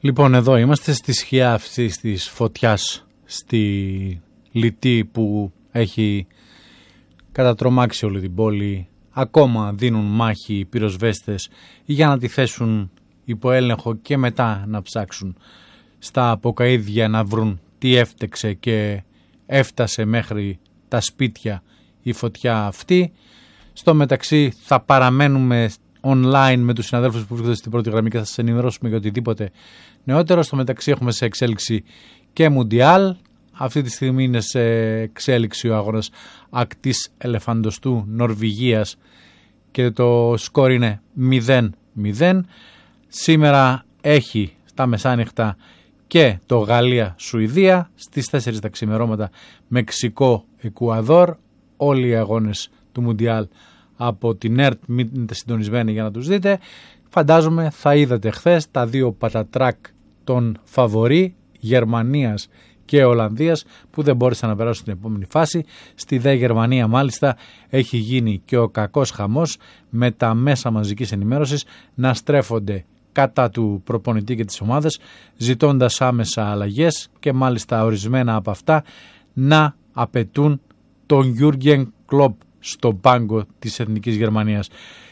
Λοιπόν, εδώ είμαστε στη σκιά αυτής της φωτιάς στη Λιτή που έχει κατατρομάξει όλη την πόλη. Ακόμα δίνουν μάχη οι πυροσβέστες για να τη θέσουν υπό έλεγχο και μετά να ψάξουν στα αποκαΐδια να βρουν τι έφτεξε και έφτασε μέχρι τα σπίτια η φωτιά αυτή. Στο μεταξύ θα παραμένουμε online με τους συναδέλφους που βρίσκονται στην πρώτη γραμμή και θα σας ενημερώσουμε για οτιδήποτε νεότερο. Στο μεταξύ έχουμε σε εξέλιξη και Μουντιάλ. Αυτή τη στιγμή είναι σε εξέλιξη ο αγώνας ακτής ελεφαντοστού Νορβηγίας και το σκορ είναι 0-0. Σήμερα έχει στα μεσάνυχτα και το Γαλλία-Σουηδία, στις 4 τα ξημερώματα Μεξικό-Εκουαδόρ. Όλοι οι αγώνες του Μουντιάλ από την ΕΡΤ, μείνετε συντονισμένοι για να τους δείτε. Φαντάζομαι θα είδατε χθες τα δύο πατατράκ των φαβορί Γερμανίας και Ολλανδίας που δεν μπόρεσαν να περάσουν στην επόμενη φάση. Στη δε Γερμανία μάλιστα έχει γίνει και ο κακός χαμός με τα μέσα μαζικής ενημέρωσης να στρέφονται κατά του προπονητή και της ομάδας, ζητώντας άμεσα αλλαγές και μάλιστα ορισμένα από αυτά να απαιτούν τον Γιούργεν Κλοπ στο πάγκο της Εθνικής Γερμανίας.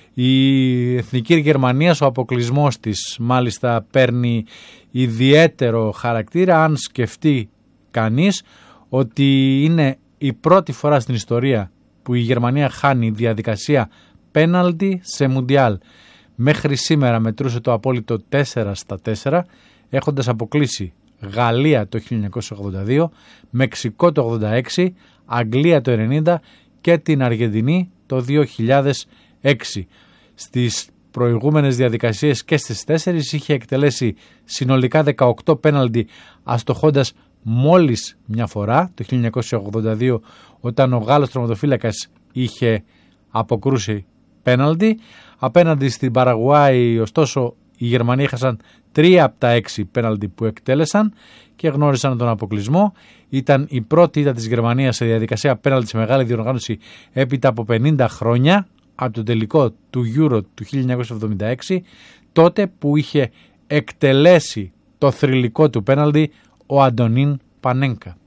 Η Εθνική Γερμανία, ο αποκλεισμός της μάλιστα παίρνει ιδιαίτερο χαρακτήρα αν σκεφτεί κανείς ότι είναι η πρώτη φορά στην ιστορία που η Γερμανία χάνει διαδικασία πέναλτι σε Μουντιάλ. Μέχρι σήμερα μετρούσε το απόλυτο 4-4, έχοντας αποκλείσει Γαλλία το 1982, Μεξικό το 86, Αγγλία το 90 και την Αργεντινή το 2006. Στις προηγούμενες διαδικασίες και στις 4 είχε εκτελέσει συνολικά 18 πέναλτι αστοχώντας μόλις μια φορά, το 1982, όταν ο Γάλλος τερματοφύλακας είχε αποκρούσει πέναλτι. Απέναντι στην Παραγουάη, ωστόσο, οι Γερμανοί έχασαν 3 από τα 6 πέναλτι που εκτέλεσαν και γνώρισαν τον αποκλεισμό. Ήταν η πρώτη ήττα της Γερμανίας σε διαδικασία πέναλτι σε μεγάλη διοργάνωση έπειτα από 50 χρόνια, από το τελικό του Euro του 1976, τότε που είχε εκτελέσει το θρυλικό του πέναλτι ο Αντωνίν Πανένκα.